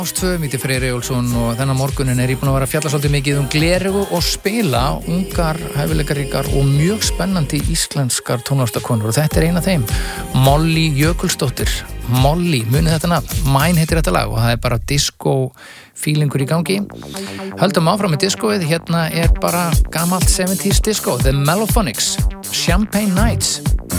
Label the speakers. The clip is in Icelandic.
Speaker 1: Tvö, míti Freyr Eyjólfsson og þennan morgunin ég búin að vera að fjalla svolítið mikið gleraugu og spila ungar, hæfileikaríkar og mjög spennandi íslenskar tónlistarkonur og þetta ein af þeim, Molly Jökulsdóttir. Molly, munið þetta nafn, Mine heitir þetta lag og það bara disco feelingur í gangi. Höldum áfram með discoið, hérna bara gamalt 70s disco, The Mellophonics, Champagne Nights.